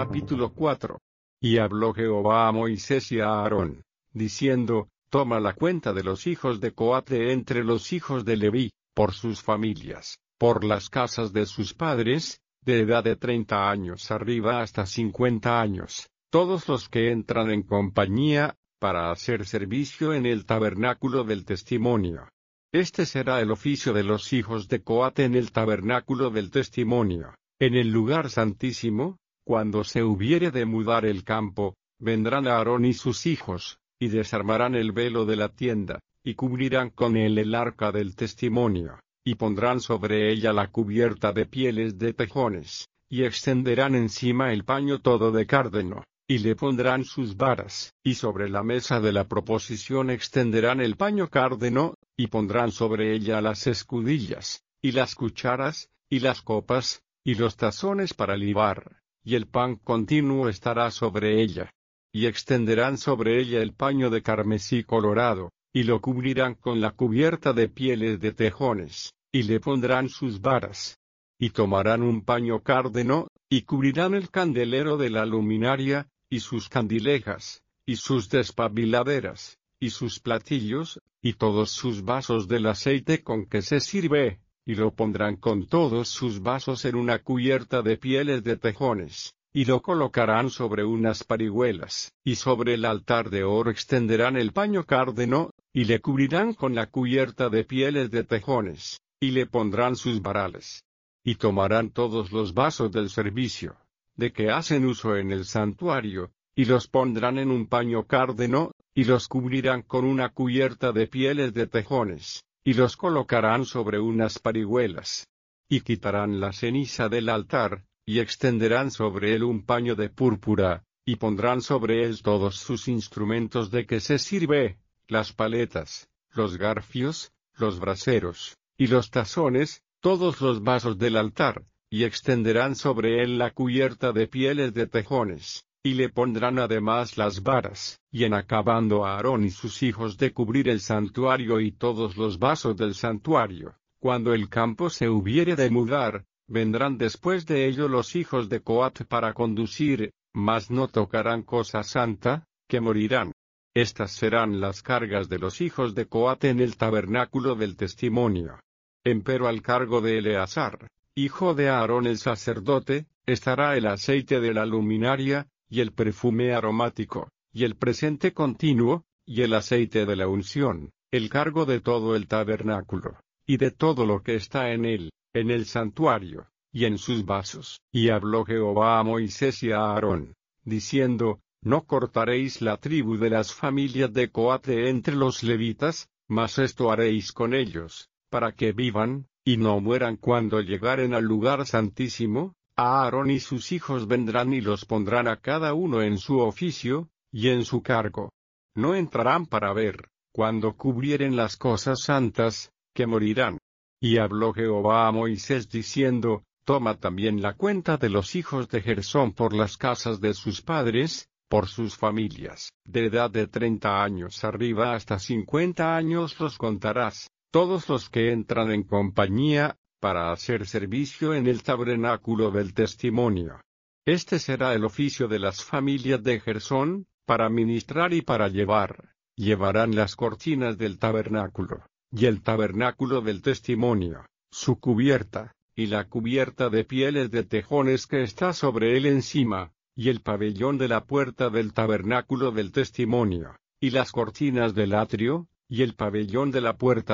Capítulo 4. Y habló Jehová a Moisés y a Aarón, diciendo: Toma la cuenta de los hijos de Coate entre los hijos de Leví, por sus familias, por las casas de sus padres, de edad de 30 años arriba hasta 50 años, todos los que entran en compañía, para hacer servicio en el tabernáculo del testimonio. Este será el oficio de los hijos de Coate en el tabernáculo del testimonio. En el lugar santísimo, cuando se hubiere de mudar el campo, vendrán Aarón y sus hijos, y desarmarán el velo de la tienda, y cubrirán con él el arca del testimonio, y pondrán sobre ella la cubierta de pieles de tejones, y extenderán encima el paño todo de cárdeno, y le pondrán sus varas, y sobre la mesa de la proposición extenderán el paño cárdeno, y pondrán sobre ella las escudillas, y las cucharas, y las copas, y los tazones para libar, y el pan continuo estará sobre ella. Y extenderán sobre ella el paño de carmesí colorado, y lo cubrirán con la cubierta de pieles de tejones, y le pondrán sus varas. Y tomarán un paño cárdeno, y cubrirán el candelero de la luminaria, y sus candilejas, y sus despabiladeras, y sus platillos, y todos sus vasos del aceite con que se sirve, y lo pondrán con todos sus vasos en una cubierta de pieles de tejones, y lo colocarán sobre unas parihuelas, y sobre el altar de oro extenderán el paño cárdeno, y le cubrirán con la cubierta de pieles de tejones, y le pondrán sus varales. Y tomarán todos los vasos del servicio, de que hacen uso en el santuario, y los pondrán en un paño cárdeno, y los cubrirán con una cubierta de pieles de tejones, y los colocarán sobre unas parihuelas. Y quitarán la ceniza del altar, y extenderán sobre él un paño de púrpura, y pondrán sobre él todos sus instrumentos de que se sirve, las paletas, los garfios, los braseros, y los tazones, todos los vasos del altar, y extenderán sobre él la cubierta de pieles de tejones, y le pondrán además las varas, y en acabando Aarón y sus hijos de cubrir el santuario y todos los vasos del santuario, cuando el campo se hubiere de mudar, vendrán después de ello los hijos de Coat para conducir, mas no tocarán cosa santa, que morirán. Estas serán las cargas de los hijos de Coat en el tabernáculo del testimonio. Empero al cargo de Eleazar, hijo de Aarón el sacerdote, estará el aceite de la luminaria, y el perfume aromático, y el presente continuo, y el aceite de la unción, el cargo de todo el tabernáculo, y de todo lo que está en él, en el santuario, y en sus vasos. Y habló Jehová a Moisés y a Aarón, diciendo: No cortaréis la tribu de las familias de Coate entre los levitas, mas esto haréis con ellos, para que vivan, y no mueran cuando llegaren al lugar santísimo. Aarón y sus hijos vendrán y los pondrán a cada uno en su oficio, y en su cargo. No entrarán para ver, cuando cubrieren las cosas santas, que morirán. Y habló Jehová a Moisés diciendo: Toma también la cuenta de los hijos de Gersón por las casas de sus padres, por sus familias, de edad de 30 años arriba hasta 50 años los contarás, todos los que entran en compañía, para hacer servicio en el tabernáculo del testimonio. Este será el oficio de las familias de Gersón, para ministrar y para llevar. Llevarán las cortinas del tabernáculo, y el tabernáculo del testimonio, su cubierta, y la cubierta de pieles de tejones que está sobre él encima, y el pabellón de la puerta del tabernáculo del testimonio, y las cortinas del atrio, y el pabellón de la puerta